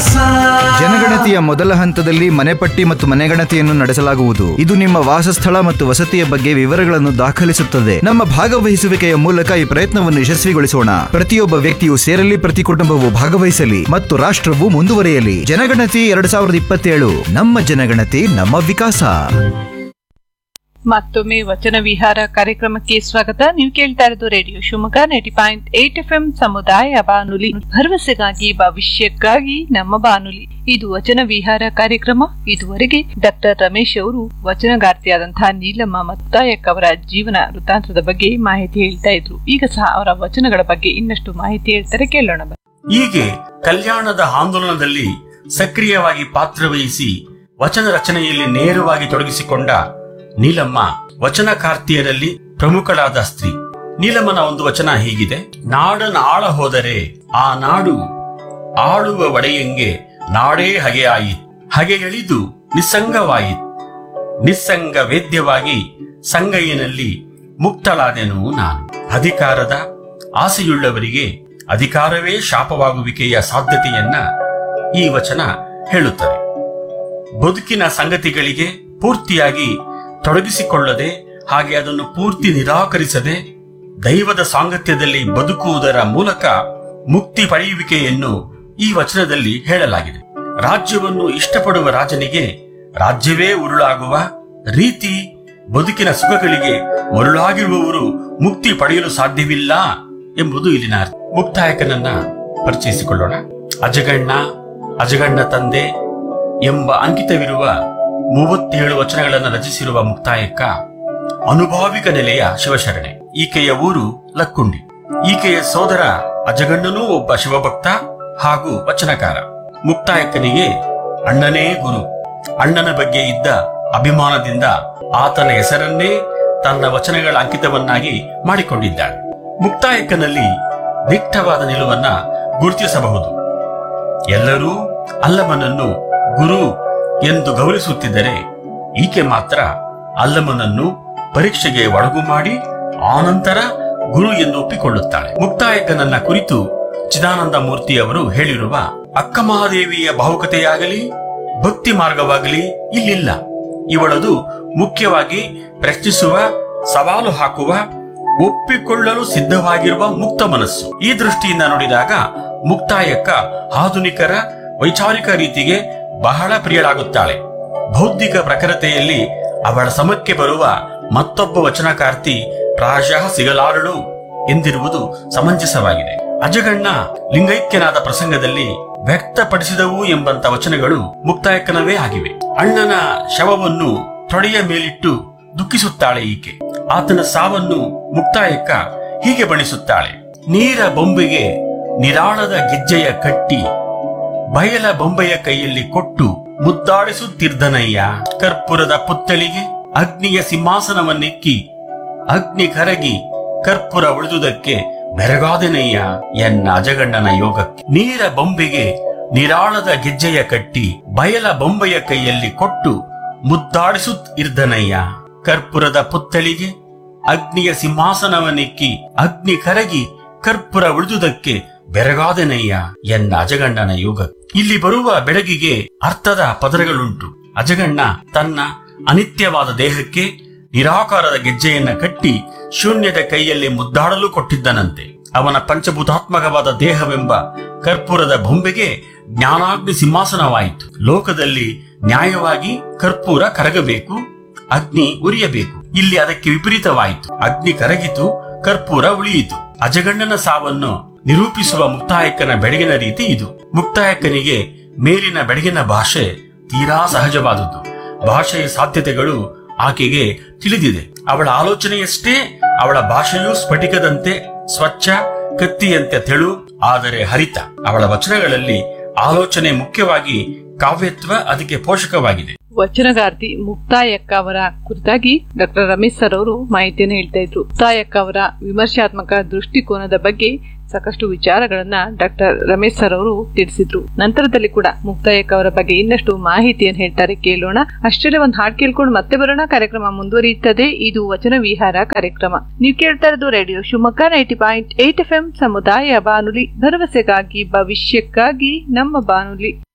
ಜನಗಣತಿಯ ಮೊದಲ ಹಂತದಲ್ಲಿ ಮನೆಪಟ್ಟಿ ಮತ್ತು ಮನೆಗಣತಿಯನ್ನು ನಡೆಸಲಾಗುವುದು. ಇದು ನಿಮ್ಮ ವಾಸಸ್ಥಳ ಮತ್ತು ವಸತಿಯ ಬಗ್ಗೆ ವಿವರಗಳನ್ನು ದಾಖಲಿಸುತ್ತದೆ. ನಮ್ಮ ಭಾಗವಹಿಸುವಿಕೆಯ ಮೂಲಕ ಈ ಪ್ರಯತ್ನವನ್ನು ಯಶಸ್ವಿಗೊಳಿಸೋಣ. ಪ್ರತಿಯೊಬ್ಬ ವ್ಯಕ್ತಿಯು ಸೇರಲಿ, ಪ್ರತಿ ಕುಟುಂಬವು ಭಾಗವಹಿಸಲಿ ಮತ್ತು ರಾಷ್ಟ್ರವು ಮುಂದುವರಿಯಲಿ. ಜನಗಣತಿ 2027. ನಮ್ಮ ಜನಗಣತಿ, ನಮ್ಮ ವಿಕಾಸ. ಮತ್ತೊಮ್ಮೆ ವಚನ ವಿಹಾರ ಕಾರ್ಯಕ್ರಮಕ್ಕೆ ಸ್ವಾಗತ. ನೀವು ಕೇಳ್ತಾ ಇರೋದು ರೇಡಿಯೋ ಶಿವಮೊಗ್ಗ 90.8 FM ಸಮುದಾಯ ಬಾನುಲಿ, ಭರವಸೆಗಾಗಿ ಭವಿಷ್ಯಕ್ಕಾಗಿ ನಮ್ಮ ಬಾನುಲಿ. ಇದು ವಚನ ವಿಹಾರ ಕಾರ್ಯಕ್ರಮ. ಇದುವರೆಗೆ ಡಾಕ್ಟರ್ ರಮೇಶ್ ಅವರು ವಚನಗಾರ್ತಿಯಾದಂತಹ ನೀಲಮ್ಮ ಮುಕ್ತಾಯಕ್ಕ ಅವರ ಜೀವನ ವೃತ್ತಾಂತದ ಬಗ್ಗೆ ಮಾಹಿತಿ ಹೇಳ್ತಾ ಇದ್ರು. ಈಗ ಸಹ ಅವರ ವಚನಗಳ ಬಗ್ಗೆ ಇನ್ನಷ್ಟು ಮಾಹಿತಿ ಹೇಳ್ತಾರೆ, ಕೇಳೋಣ. ಹೀಗೆ ಕಲ್ಯಾಣದ ಆಂದೋಲನದಲ್ಲಿ ಸಕ್ರಿಯವಾಗಿ ಪಾತ್ರವಹಿಸಿ ವಚನ ರಚನೆಯಲ್ಲಿ ನೇರವಾಗಿ ತೊಡಗಿಸಿಕೊಂಡ ನೀಲಮ್ಮ ವಚನಕಾರ್ತಿಯರಲ್ಲಿ ಪ್ರಮುಖಳಾದ ಸ್ತ್ರೀ. ನೀಲಮ್ಮನ ಒಂದು ವಚನ ಹೀಗಿದೆ: ನಾಡನ ಆಳ ಹೋದರೆ ಆ ನಾಡು ಆಳುವ ಒಡೆಯಂಗೆ ನಾಡೇ ಹಗೆಯಾಯಿತು. ಹಗೆಯಳಿದು ನಿಸ್ಸಂಗವಾಯಿತು. ನಿಸ್ಸಂಗ ವೇದ್ಯವಾಗಿ ಸಂಗಯ್ಯನಲ್ಲಿ ಮುಕ್ತಳಾದೆನು ನಾನು. ಅಧಿಕಾರದ ಆಸೆಯುಳ್ಳವರಿಗೆ ಅಧಿಕಾರವೇ ಶಾಪವಾಗುವಿಕೆಯ ಸಾಧ್ಯತೆಯನ್ನ ಈ ವಚನ ಹೇಳುತ್ತದೆ. ಬದುಕಿನ ಸಂಗತಿಗಳಿಗೆ ಪೂರ್ತಿಯಾಗಿ ತೊಡಗಿಸಿಕೊಳ್ಳದೆ, ಹಾಗೆ ಅದನ್ನು ಪೂರ್ತಿ ನಿರಾಕರಿಸದೆ ದೈವದ ಸಾಂಗತ್ಯದಲ್ಲಿ ಬದುಕುವುದರ ಮೂಲಕ ಮುಕ್ತಿ ಪಡೆಯುವಿಕೆಯನ್ನು ಈ ವಚನದಲ್ಲಿ ಹೇಳಲಾಗಿದೆ. ರಾಜ್ಯವನ್ನು ಇಷ್ಟಪಡುವ ರಾಜನಿಗೆ ರಾಜ್ಯವೇ ಉರುಳಾಗುವ ರೀತಿ ಬದುಕಿನ ಸುಖಗಳಿಗೆ ಮರುಳಾಗಿರುವವರು ಮುಕ್ತಿ ಪಡೆಯಲು ಸಾಧ್ಯವಿಲ್ಲ ಎಂಬುದು ಇಲ್ಲಿನ ಅರ್ಥ. ಮುಕ್ತಾಯಕನನ್ನ ಪರಿಚಯಿಸಿಕೊಳ್ಳೋಣ. ಅಜಗಣ್ಣ ತಂದೆ ಎಂಬ ಅಂಕಿತವಿರುವ 37 ವಚನಗಳನ್ನು ರಚಿಸಿರುವ ಮುಕ್ತಾಯಕ್ಕ ಅನುಭಾವಿಕ ನೆಲೆಯ ಶಿವಶರಣೆ. ಈಕೆಯ ಊರು ಲಕ್ಕುಂಡಿ. ಈಕೆಯ ಸೋದರ ಅಜಗಣ್ಣನೂ ಒಬ್ಬ ಶಿವಭಕ್ತ ಹಾಗೂ ವಚನಕಾರ. ಮುಕ್ತಾಯಕ್ಕನಿಗೆ ಅಣ್ಣನೇ ಗುರು. ಅಣ್ಣನ ಬಗ್ಗೆ ಇದ್ದ ಅಭಿಮಾನದಿಂದ ಆತನ ಹೆಸರನ್ನೇ ತನ್ನ ವಚನಗಳ ಅಂಕಿತವನ್ನಾಗಿ ಮಾಡಿಕೊಂಡಿದ್ದಾನೆ. ಮುಕ್ತಾಯಕ್ಕನಲ್ಲಿ ದಿಟ್ಟವಾದ ನಿಲುವನ್ನ ಗುರುತಿಸಬಹುದು. ಎಲ್ಲರೂ ಅಲ್ಲಮನನ್ನು ಗುರು ಎಂದು ಗೌರವಿಸುತ್ತಿದ್ದರೆ, ಈಕೆ ಮಾತ್ರ ಅಲ್ಲಮನನ್ನು ಪರೀಕ್ಷೆಗೆ ಒಳಗು ಮಾಡಿ ಆನಂತರ ಗುರು ಎಂದು ಒಪ್ಪಿಕೊಳ್ಳುತ್ತಾಳೆ. ಮುಕ್ತಾಯಕ್ಕನನ್ನ ಕುರಿತು ಚಿದಾನಂದ ಮೂರ್ತಿಯವರು ಹೇಳಿರುವ ಅಕ್ಕ ಮಹಾದೇವಿಯ ಭಾವುಕತೆಯಾಗಲಿ ಭಕ್ತಿ ಮಾರ್ಗವಾಗಲಿ ಇಲ್ಲಿಲ್ಲ. ಇವಳದು ಮುಖ್ಯವಾಗಿ ಪ್ರಶ್ನಿಸುವ, ಸವಾಲು ಹಾಕುವ, ಒಪ್ಪಿಕೊಳ್ಳಲು ಸಿದ್ಧವಾಗಿರುವ ಮುಕ್ತ ಮನಸ್ಸು. ಈ ದೃಷ್ಟಿಯಿಂದ ನೋಡಿದಾಗ ಮುಕ್ತಾಯಕ್ಕ ಆಧುನಿಕರ ವೈಚಾರಿಕ ರೀತಿಗೆ ಬಹಳ ಪ್ರಿಯಳಾಗುತ್ತಾಳೆ. ಬೌದ್ಧಿಕ ಪ್ರಖರತೆಯಲ್ಲಿ ಅವಳ ಸಮಕ್ಕೆ ಬರುವ ಮತ್ತೊಬ್ಬ ವಚನಕಾರ್ತಿ ಪ್ರಾಯಶಃ ಸಿಗಲಾರಳು ಎಂದಿರುವುದು ಸಮಂಜಸವಾಗಿದೆ. ಅಜಗಣ್ಣ ಲಿಂಗೈಕ್ಯನಾದ ಪ್ರಸಂಗದಲ್ಲಿ ವ್ಯಕ್ತಪಡಿಸಿದವು ಎಂಬಂತ ವಚನಗಳು ಮುಕ್ತಾಯಕ್ಕನವೇ ಆಗಿವೆ. ಅಣ್ಣನ ಶವವನ್ನು ತೊಡೆಯ ಮೇಲಿಟ್ಟು ದುಃಖಿಸುತ್ತಾಳೆ ಈಕೆ. ಆತನ ಸಾವನ್ನು ಮುಕ್ತಾಯಕ್ಕ ಹೀಗೆ ಬಣಿಸುತ್ತಾಳೆ: ನೀರ ಬೊಂಬೆಗೆ ನಿರಾಳದ ಗೆಜ್ಜೆಯ ಕಟ್ಟಿ ಬಯಲ ಬೊಂಬೆಯ ಕೈಯಲ್ಲಿ ಕೊಟ್ಟು ಮುದ್ದಾಡಿಸುತ್ತಿರ್ದನಯ್ಯ. ಕರ್ಪೂರದ ಪುತ್ತಳಿಗೆ ಅಗ್ನಿಯ ಸಿಂಹಾಸನವನ್ನೆಕ್ಕಿ ಅಗ್ನಿ ಕರಗಿ ಕರ್ಪೂರ ಉಳಿದುದಕ್ಕೆ ಬೆರಗಾದೆನಯ್ಯ ಎನ್ನ ಅಜಗಣ್ಣನ ಯೋಗಕ್ಕೆ. ನೀರ ಬೊಂಬೆಗೆ ನಿರಾಳದ ಗೆಜ್ಜೆಯ ಕಟ್ಟಿ ಬಯಲ ಬೊಂಬೆಯ ಕೈಯಲ್ಲಿ ಕೊಟ್ಟು ಮುದ್ದಾಡಿಸುತ್ತಿರ್ದನಯ್ಯ. ಕರ್ಪೂರದ ಪುತ್ತಳಿಗೆ ಅಗ್ನಿಯ ಸಿಂಹಾಸನವನ್ನೆಕ್ಕಿ ಅಗ್ನಿ ಕರಗಿ ಕರ್ಪೂರ ಉಳಿದುದಕ್ಕೆ ಬೆರಗಾದೆನಯ್ಯ ಎನ್ನ ಅಜಗಣ್ಣನ ಯೋಗ. ಇಲ್ಲಿ ಬರುವ ಬೆಳಗಿಗೆ ಅರ್ಥದ ಪದರಗಳುಂಟು. ಅಜಗಣ್ಣ ತನ್ನ ಅನಿತ್ಯವಾದ ದೇಹಕ್ಕೆ ನಿರಾಕಾರದ ಗೆಜ್ಜೆಯನ್ನ ಕಟ್ಟಿ ಶೂನ್ಯದ ಕೈಯಲ್ಲಿ ಮುದ್ದಾಡಲು ಕೊಟ್ಟಿದ್ದನಂತೆ. ಅವನ ಪಂಚಭೂತಾತ್ಮಕವಾದ ದೇಹವೆಂಬ ಕರ್ಪೂರದ ಬೊಂಬೆಗೆ ಜ್ಞಾನಾಗ್ನಿ ಸಿಂಹಾಸನವಾಯಿತು. ಲೋಕದಲ್ಲಿ ನ್ಯಾಯವಾಗಿ ಕರ್ಪೂರ ಕರಗಬೇಕು, ಅಗ್ನಿ ಉರಿಯಬೇಕು. ಇಲ್ಲಿ ಅದಕ್ಕೆ ವಿಪರೀತವಾಯಿತು. ಅಗ್ನಿ ಕರಗಿತು, ಕರ್ಪೂರ ಉಳಿಯಿತು. ಅಜಗಣ್ಣನ ಸಾವನ್ನು ನಿರೂಪಿಸುವ ಮುಕ್ತಾಯಕ್ಕನ ಬೆಳಗಿನ ರೀತಿ ಇದು. ಮುಕ್ತಾಯಕ್ಕನಿಗೆ ಮೇಲಿನ ಬೆಳಗಿನ ಭಾಷೆ ತೀರಾ ಸಹಜವಾದುದು. ಭಾಷೆಯ ಸಾಧ್ಯತೆಗಳು ಆಕೆಗೆ ತಿಳಿದಿದೆ. ಅವಳ ಆಲೋಚನೆಯಷ್ಟೇ ಅವಳ ಭಾಷೆಯೂ ಸ್ಫಟಿಕದಂತೆ ಸ್ವಚ್ಛ, ಕತ್ತಿಯಂತೆ ತೆಳು, ಆದರೆ ಹರಿತ. ಅವಳ ವಚನಗಳಲ್ಲಿ ಆಲೋಚನೆ ಮುಖ್ಯವಾಗಿ ಕಾವ್ಯತ್ವ ಅದಕ್ಕೆ ಪೋಷಕವಾಗಿದೆ. ವಚನಗಾರ್ತಿ ಮುಕ್ತಾಯಕ್ಕ ಅವರ ಕುರಿತಾಗಿ ಡಾಕ್ಟರ್ ರಮೇಶ್ ಸರ್ ಅವರು ಮಾಹಿತಿಯನ್ನು ಹೇಳ್ತಾ ಇದ್ರು. ಮುಕ್ತಾಯಕ್ಕ ಅವರ ವಿಮರ್ಶಾತ್ಮಕ ದೃಷ್ಟಿಕೋನದ ಬಗ್ಗೆ ಸಾಕಷ್ಟು ವಿಚಾರಗಳನ್ನ ಡಾಕ್ಟರ್ ರಮೇಶ್ ಸರ್ ಅವರು ತಿಳಿಸಿದ್ರು. ನಂತರದಲ್ಲಿ ಕೂಡ ಮುಕ್ತಾಯಕ್ಕ ಅವರ ಬಗ್ಗೆ ಇನ್ನಷ್ಟು ಮಾಹಿತಿಯನ್ನು ಹೇಳ್ತಾರೆ, ಕೇಳೋಣ. ಅಷ್ಟೇ ಒಂದು ಹಾಡು ಕೇಳ್ಕೊಂಡು ಮತ್ತೆ ಬರೋಣ. ಕಾರ್ಯಕ್ರಮ ಮುಂದುವರಿಯುತ್ತದೆ. ಇದು ವಚನ ವಿಹಾರ ಕಾರ್ಯಕ್ರಮ. ನೀವು ಕೇಳ್ತಾ ಇರೋದು ರೇಡಿಯೋ ಶಿವಮೊಗ್ಗ 90.8 FM ಸಮುದಾಯ ಬಾನುಲಿ, ಭರವಸೆಗಾಗಿ ಭವಿಷ್ಯಕ್ಕಾಗಿ ನಮ್ಮ ಬಾನುಲಿ.